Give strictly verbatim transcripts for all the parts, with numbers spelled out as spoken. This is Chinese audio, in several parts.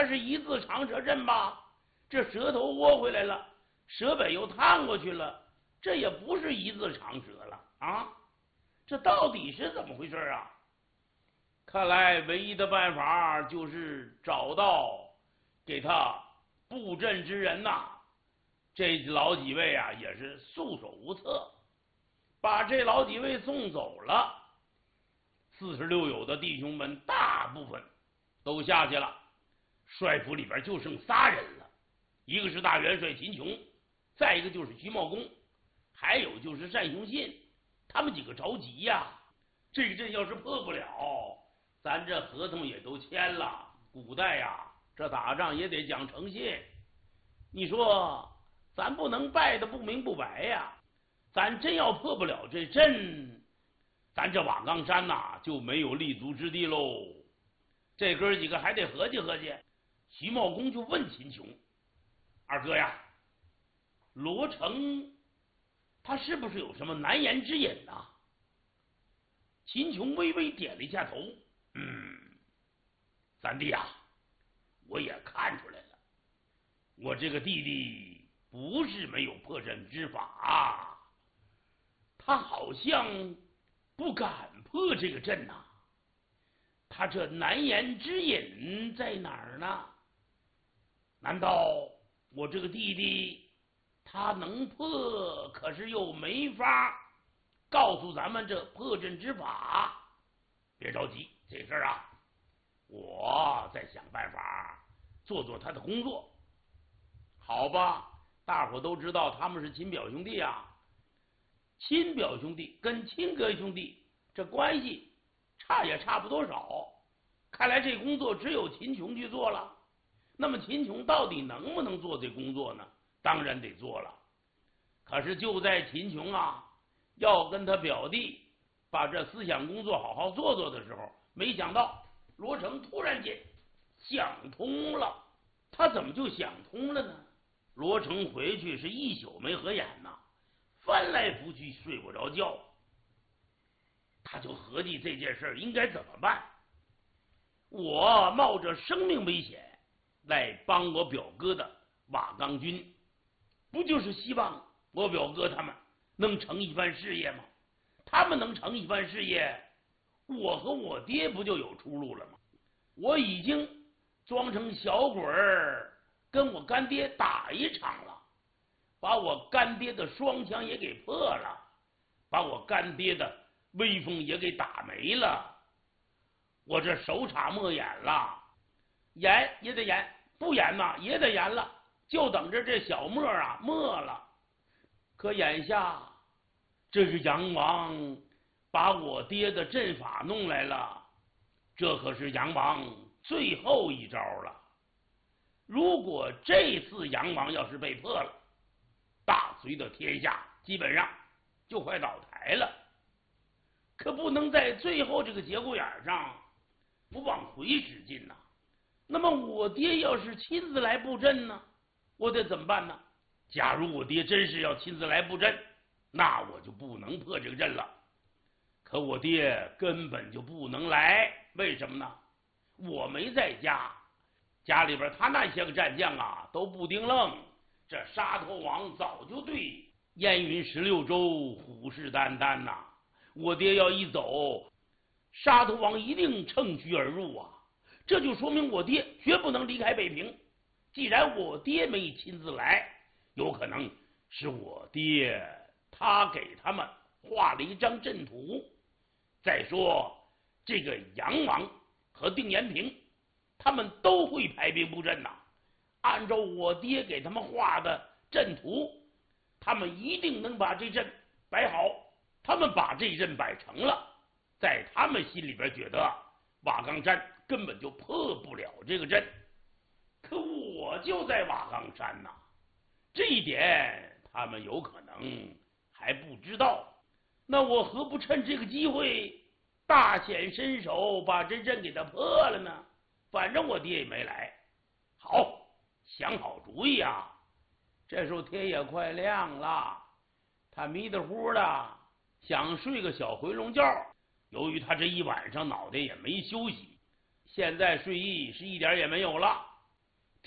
是一字长蛇阵吧？这蛇头窝回来了，蛇尾又探过去了，这也不是一字长蛇了啊！这到底是怎么回事啊？看来唯一的办法就是找到给他布阵之人呐、啊。这老几位啊也是束手无策，把这老几位送走了。四十六友的弟兄们大部分都下去了，帅府里边就剩仨人了，一个是大元帅秦琼，再一个就是徐茂公，还有就是单雄信。他们几个着急呀、啊，这阵要是破不了，咱这合同也都签了，古代呀、啊，这打仗也得讲诚信。你说咱不能败得不明不白呀，咱真要破不了这阵，咱这瓦岗山呐、啊、就没有立足之地喽。这哥几个还得合计合计。徐茂公就问秦琼：“二哥呀，罗成他是不是有什么难言之隐呐、啊？”秦琼微微点了一下头：“嗯，三弟啊，我也看出来了，我这个弟弟不是没有破阵之法，他好像不敢破这个阵呐、啊。他这难言之隐在哪儿呢？难道我这个弟弟他能破，可是又没法告诉咱们这破阵之法？别着急，这事儿啊，我再想办法做做他的工作。好吧，大伙都知道他们是亲表兄弟啊，亲表兄弟跟亲哥兄弟这关系差也差不多少。看来这工作只有秦琼去做了。那么秦琼到底能不能做这工作呢？当然得做了。可是就在秦琼啊要跟他表弟把这思想工作好好做做的时候，没想到罗成突然间想通了。他怎么就想通了呢？罗成回去是一宿没合眼呐，翻来覆去睡不着觉。他就合计这件事应该怎么办。我冒着生命危险来帮我表哥的瓦岗军，不就是希望我表哥他们能成一番事业吗？他们能成一番事业，我和我爹不就有出路了吗？我已经装成小鬼儿跟我干爹打一场了，把我干爹的双枪也给破了，把我干爹的威风也给打没了。我这手插没演了，演也得演，不演呐也得演了，就等着这小沫啊没了。可眼下这个杨王把我爹的阵法弄来了，这可是杨王最后一招了。如果这次杨王要是被破了，大隋的天下基本上就快倒台了。可不能在最后这个节骨眼上不往回使劲呐、啊。那么我爹要是亲自来布阵呢，我得怎么办呢？假如我爹真是要亲自来布阵，那我就不能破这个阵了。可我爹根本就不能来，为什么呢？我没在家，家里边他那些个战将啊都不丁愣。这沙头王早就对燕云十六州虎视眈眈呐、啊，我爹要一走，沙头王一定乘虚而入啊！这就说明我爹绝不能离开北平。既然我爹没亲自来，有可能是我爹他给他们画了一张阵图。再说这个杨王和定延平，他们都会排兵布阵呐、啊。按照我爹给他们画的阵图，他们一定能把这阵摆好。他们把这阵摆成了，在他们心里边觉得瓦岗山根本就破不了这个阵。可我就在瓦岗山呐、啊，这一点他们有可能还不知道。那我何不趁这个机会大显身手，把这阵给他破了呢？反正我爹也没来。好，想好主意啊！这时候天也快亮了，他迷得糊的想睡个小回笼觉。由于他这一晚上脑袋也没休息，现在睡意是一点也没有了。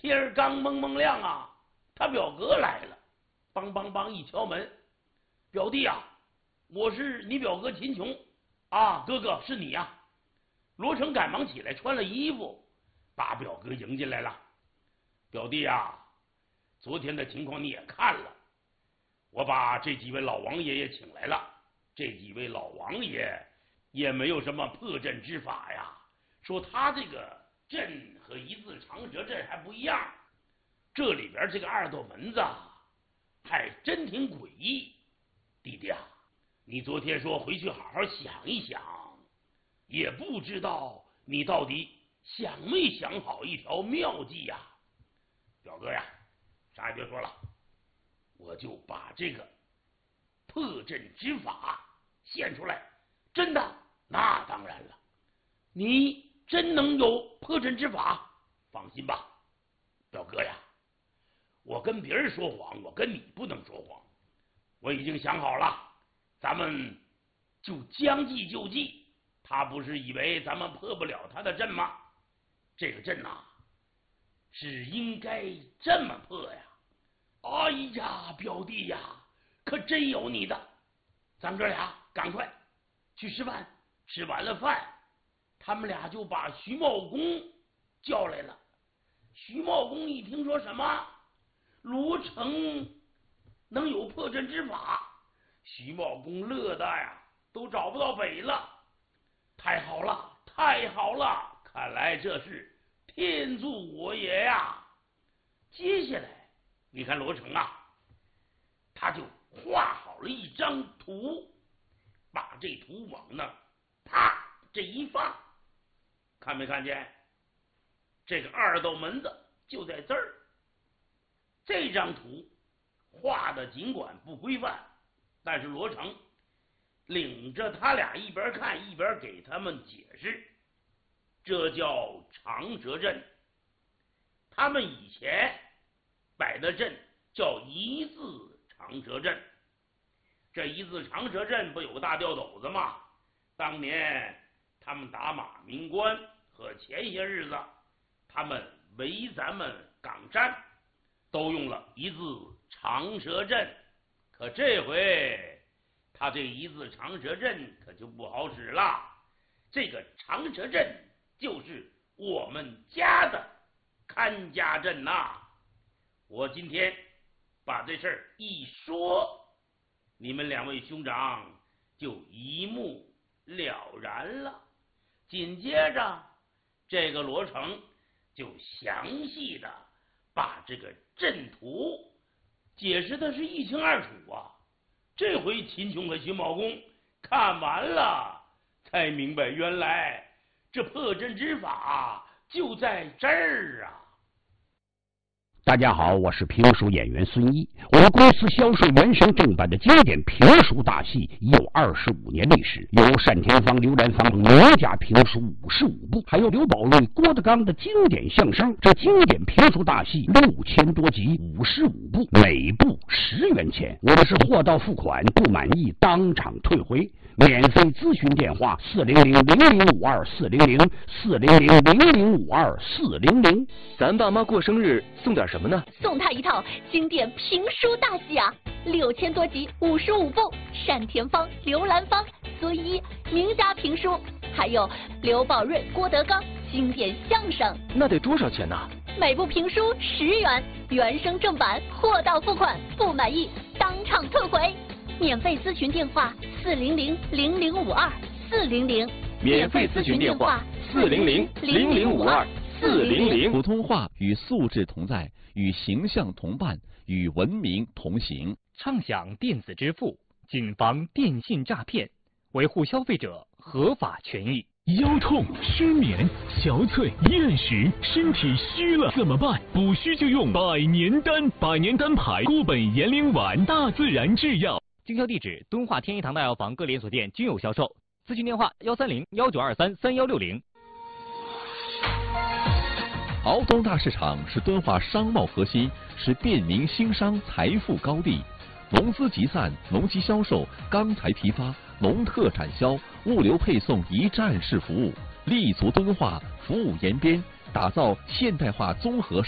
天儿刚蒙蒙亮啊，他表哥来了，梆梆梆一敲门，表弟啊，我是你表哥秦琼啊，哥哥是你呀、啊。罗成赶忙起来，穿了衣服，把表哥迎进来了。表弟啊，昨天的情况你也看了，我把这几位老王爷也请来了。这几位老王爷也没有什么破阵之法呀，说他这个阵和一字长蛇阵还不一样，这里边这个二斗门子还真挺诡异。弟弟啊，你昨天说回去好好想一想，也不知道你到底想没想好一条妙计呀。表哥呀，啥也别说了，我就把这个破阵之法现出来。真的？那当然了，你真能有破阵之法？放心吧，表哥呀，我跟别人说谎，我跟你不能说谎。我已经想好了，咱们就将计就计。他不是以为咱们破不了他的阵吗？这个阵呐、啊，是应该这么破呀。哎呀，表弟呀，可真有你的！咱哥俩赶快去吃饭，吃完了饭，他们俩就把徐茂公叫来了。徐茂公一听说什么罗成能有破阵之法，徐茂公乐的呀都找不到北了。太好了，太好了，看来这是天助我也呀！接下来你看罗成啊，他就画好了一张图，把这图往那啪这一放，看没看见？这个二斗门子就在这儿。这张图画的尽管不规范，但是罗成领着他俩一边看一边给他们解释，这叫长蛇阵。他们以前摆的阵叫一字长蛇阵。这一字长蛇阵不有个大吊斗子吗？当年他们打马鸣关和前些日子他们围咱们冈山都用了一字长蛇阵。可这回他这一字长蛇阵可就不好使了。这个长蛇阵就是我们家的看家阵呐、啊！我今天把这事儿一说，你们两位兄长就一目了然了。紧接着这个罗成就详细的把这个阵图解释的是一清二楚啊。这回秦琼和徐茂公看完了才明白，原来这破阵之法就在这儿啊。 大家好，我是评书演员孙一。我们公司销售原声正版的经典评书大戏已有二十五年历史，有单田芳、刘兰芳名家评书五十五部，还有刘宝瑞、郭德纲的经典相声。这经典评书大戏六千多集，五十五部，每部十元钱。我们是货到付款，不满意当场退回。免费咨询电话：四零零零零五二四零零四零零零零五二四零零。 咱爸妈过生日送点什么呢？ 送他一套经典评书大戏啊，六千多集，五十五部，单田芳、刘兰芳、孙一名家评书，还有刘宝瑞、郭德纲经典相声。 那得多少钱呢？ 每部评书十元，原声正版，货到付款，不满意当场退回。免费咨询电话：四零零零零五二四零零。 免费咨询电话：四零零零零五二四零零。 普通话与素质同在，与形象同伴，与文明同行。 畅享电子支付，谨防电信诈骗，维护消费者合法权益。 腰痛、失眠、憔悴、厌食，身体虚了怎么办？补虚就用百年丹，百年丹牌固本延龄丸，大自然制药。 经销地址：敦化天一堂大药房各连锁店均有销售。咨询电话：幺三零幺九二三三幺六零。 敖东大市场是敦化商贸核心，是便民兴商财富高地。农资集散、农机销售、钢材批发、农特产销、物流配送一站式服务，立足敦化，服务延边，打造现代化综合